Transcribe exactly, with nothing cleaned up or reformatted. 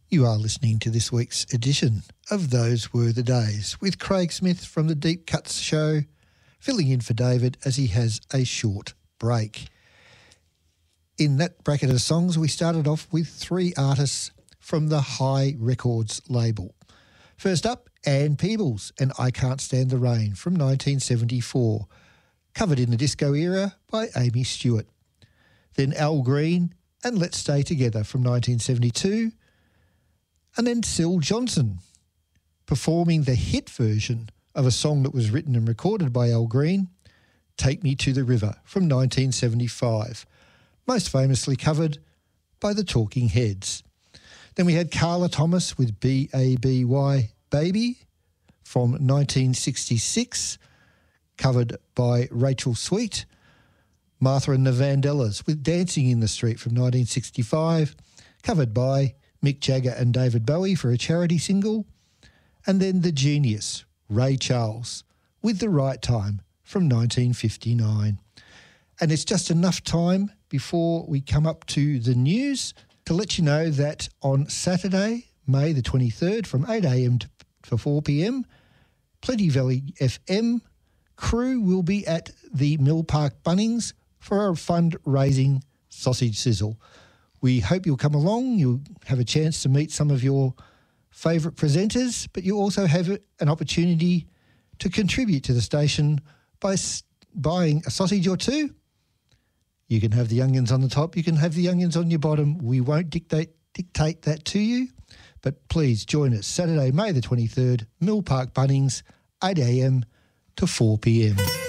You are listening to this week's edition of Those Were the Days with Craig Smith from the Deep Cuts Show, filling in for David as he has a short break. In that bracket of songs, we started off with three artists from the High Records label. First up, Ann Peebles and I Can't Stand the Rain from nineteen seventy-four, covered in the disco era by Amy Stewart. Then Al Green and Let's Stay Together from nineteen seventy-two, and then Syl Johnson performing the hit version of a song that was written and recorded by Al Green, Take Me to the River from nineteen seventy-five, most famously covered by the Talking Heads. Then we had Carla Thomas with B A B Y Baby from nineteen sixty-six, covered by Rachel Sweet. Martha and the Vandellas with Dancing in the Street from nineteen sixty-five, covered by Mick Jagger and David Bowie for a charity single. And then The Genius, Ray Charles, with The Right Time from nineteen fifty-nine. And it's just enough time before we come up to the news to let you know that on Saturday, May the twenty-third, from eight a.m. to four p.m, Plenty Valley F M crew will be at the Mill Park Bunnings for a fundraising sausage sizzle. We hope you'll come along. You'll have a chance to meet some of your favourite presenters, but you also have an opportunity to contribute to the station by buying a sausage or two. You can have the onions on the top, you can have the onions on your bottom. We won't dictate dictate that to you, but please join us Saturday, May the twenty-third, Mill Park Bunnings, eight a.m. to four p.m.